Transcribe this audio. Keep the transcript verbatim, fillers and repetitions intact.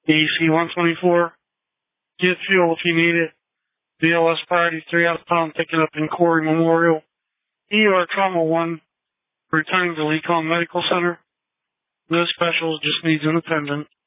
A C one twenty-four. Get fuel if you need it. B L S priority three out of town picking up in Corey Memorial. E R Trauma one returning to Lecon Medical Center. No specials, just needs an attendant.